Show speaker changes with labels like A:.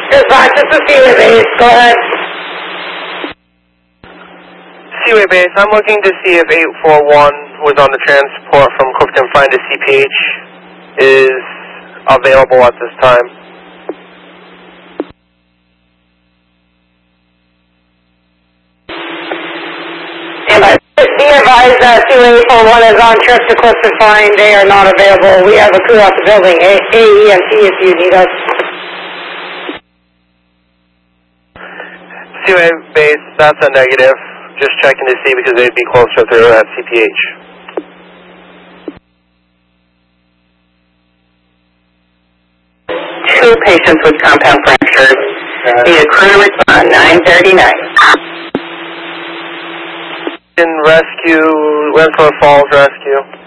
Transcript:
A: Dispatch, this is Seaway Base. Go ahead.
B: Seaway Base, I'm looking to see if 841 was on the transport from Cookton Fine to CPH is available at this time.
A: Be advised that Seaway 841 is on trip to Cookton Fine. They are not available. We have a crew at the building, AEMT, if you need us.
B: Seaway Base, that's a negative. Just checking to see because they'd be closer to at CPH.
A: Two patients with compound fractures. Need a crew to respond, 939.
B: In rescue, Rensselaer Falls Rescue.